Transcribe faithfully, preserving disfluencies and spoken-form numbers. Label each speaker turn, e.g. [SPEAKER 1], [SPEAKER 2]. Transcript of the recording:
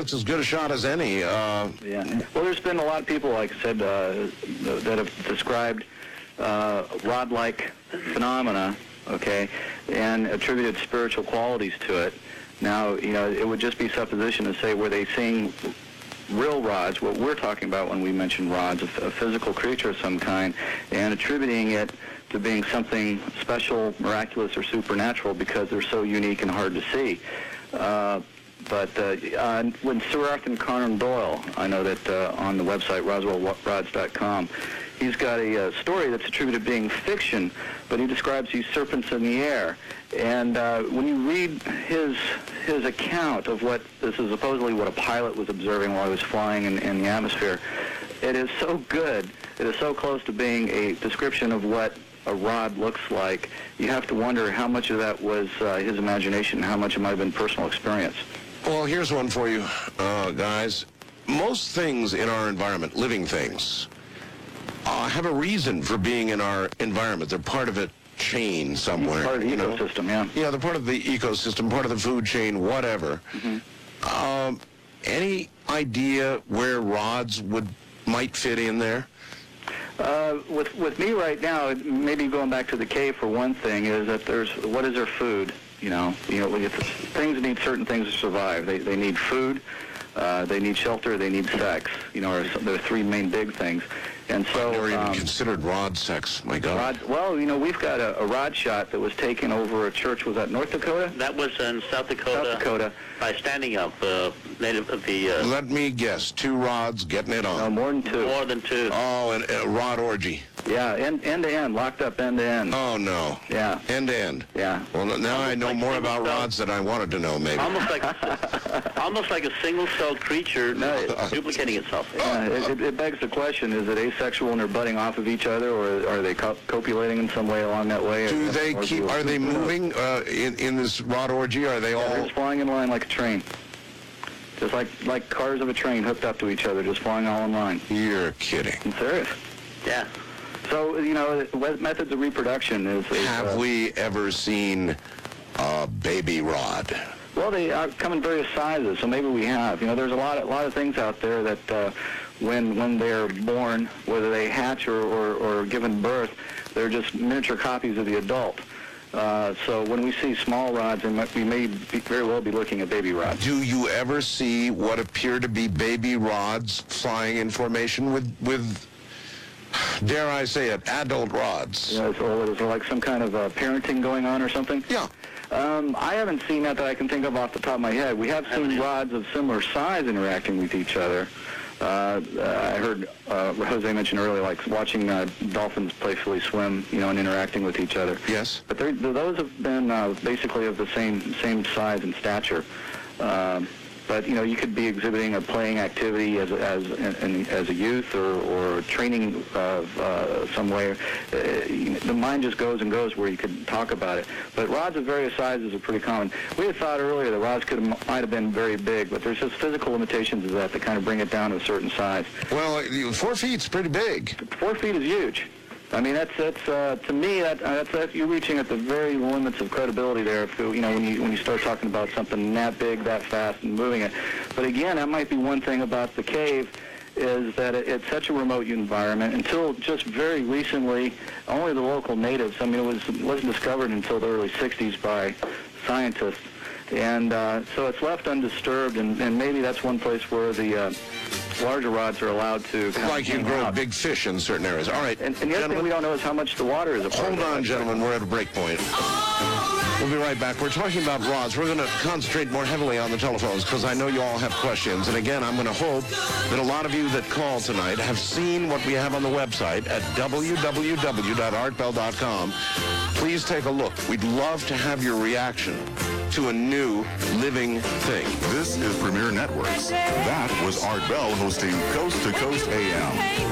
[SPEAKER 1] that's as good a shot as any. Uh,
[SPEAKER 2] yeah. Well, there's been a lot of people, like I said, uh, that have described uh, rod-like phenomena, okay, and attributed spiritual qualities to it. Now, you know, it would just be supposition to say, were they seeing real rods, what we're talking about when we mention rods, a, a physical creature of some kind, and attributing it to being something special, miraculous, or supernatural because they're so unique and hard to see. Uh, but uh, uh, when Sir Arthur Conan Doyle, I know that uh, on the website roswell rods dot com, he's got a uh, story that's attributed to being fiction, but he describes these serpents in the air. And uh, when you read his his account of what this is supposedly what a pilot was observing while he was flying in, in the atmosphere, it is so good. It is so close to being a description of what a rod looks like. You have to wonder how much of that was uh, his imagination, and how much it might have been personal experience.
[SPEAKER 1] Well, here's one for you, uh, guys. Most things in our environment, living things, uh, have a reason for being in our environment. They're part of a chain somewhere.
[SPEAKER 2] Part of the
[SPEAKER 1] you know?
[SPEAKER 2] ecosystem, yeah.
[SPEAKER 1] Yeah, they're part of the ecosystem, part of the food chain, whatever. Mm-hmm. um, any idea where rods would might fit in there?
[SPEAKER 2] Uh, with with me right now, maybe going back to the cave for one thing, is that there's what is their food? You know, you know, if things need certain things to survive. They they need food, uh, they need shelter, they need sex. You know, are the three main big things. And so,
[SPEAKER 1] I've never even
[SPEAKER 2] um,
[SPEAKER 1] considered rod sex. My God.
[SPEAKER 2] Rod, well, you know, we've got a, a rod shot that was taken over a church. Was that North Dakota?
[SPEAKER 3] That was in South Dakota.
[SPEAKER 2] South Dakota.
[SPEAKER 3] By Standing Up, uh, native of the. Uh,
[SPEAKER 1] Let me guess. Two rods getting it on.
[SPEAKER 2] No, more than two.
[SPEAKER 3] More than two.
[SPEAKER 1] Oh, and a rod orgy.
[SPEAKER 2] Yeah, end, end to end, locked up end to end.
[SPEAKER 1] Oh, no.
[SPEAKER 2] Yeah.
[SPEAKER 1] End to end.
[SPEAKER 2] Yeah.
[SPEAKER 1] Well, now I know
[SPEAKER 3] like
[SPEAKER 1] more about
[SPEAKER 3] cell.
[SPEAKER 1] rods than I wanted to know, maybe.
[SPEAKER 3] Almost like, almost like a single-celled creature
[SPEAKER 2] No, it-
[SPEAKER 3] duplicating itself.
[SPEAKER 2] Yeah, it, it- it begs the question, is it asexual and they're butting off of each other, or are they co- copulating in some way along that way?
[SPEAKER 1] Do
[SPEAKER 2] or,
[SPEAKER 1] they
[SPEAKER 2] or
[SPEAKER 1] keep, are they moving uh, in, in this rod orgy? Are they
[SPEAKER 2] Yeah, they're
[SPEAKER 1] all...
[SPEAKER 2] just flying in line like a train. Just like, like cars of a train hooked up to each other, just flying all in line.
[SPEAKER 1] You're kidding.
[SPEAKER 2] I'm serious.
[SPEAKER 3] Yeah.
[SPEAKER 2] So, you know, what methods of reproduction is... is
[SPEAKER 1] Have
[SPEAKER 2] uh,
[SPEAKER 1] we ever seen a baby rod?
[SPEAKER 2] Well, they uh, come in various sizes, so maybe we have. You know, there's a lot of, lot of things out there that uh, when when they're born, whether they hatch or, or, or given birth, they're just miniature copies of the adult. Uh, so when we see small rods, we may, we may be, very well be looking at baby rods.
[SPEAKER 1] Do you ever see what appear to be baby rods flying in formation with, with dare I say it, adult rods?
[SPEAKER 2] You know, so is there like some kind of uh, parenting going on or something?
[SPEAKER 1] Yeah.
[SPEAKER 2] Um, I haven't seen that that I can think of off the top of my head. We have seen rods of similar size interacting with each other. Uh, uh, I heard uh, Jose mention earlier, like watching uh, dolphins playfully swim, you know, and interacting with each other.
[SPEAKER 1] Yes.
[SPEAKER 2] But they're- those have been uh, basically of the same same size and stature. Um, but you know, you could be exhibiting a playing activity as a, as an, as a youth, or, or training of uh, some way. Uh, the mind just goes and goes where you could talk about it. But rods of various sizes are pretty common. We had thought earlier that rods could have, might have been very big, but there's just physical limitations of that that kind of bring it down to a certain size.
[SPEAKER 1] Well, four feet's pretty big.
[SPEAKER 2] Four feet is huge. I mean, that's that's uh, to me that uh, that's, that's you're reaching at the very limits of credibility there. If you, you know, when you when you start talking about something that big, that fast, and moving it. But again, that might be one thing about the cave, is that it, it's such a remote environment. Until just very recently, only the local natives. I mean, it was it wasn't discovered until the early sixties by scientists, and uh, so it's left undisturbed. And, and maybe that's one place where the uh, larger rods are allowed to kind
[SPEAKER 1] Like
[SPEAKER 2] of
[SPEAKER 1] you
[SPEAKER 2] hang
[SPEAKER 1] grow
[SPEAKER 2] out.
[SPEAKER 1] big fish in certain areas. All right,
[SPEAKER 2] And, and the other thing we don't know is how much the water is a part
[SPEAKER 1] hold
[SPEAKER 2] of it.
[SPEAKER 1] on, gentlemen. We're at a break point. We'll be right back. We're talking about rods. We're going to concentrate more heavily on the telephones because I know you all have questions. And again, I'm going to hope that a lot of you that call tonight have seen what we have on the website at w w w dot art bell dot com. Please take a look. We'd love to have your reaction to a new living thing.
[SPEAKER 4] This is Premier Networks. That was Art Bell hosting Coast to Coast A M.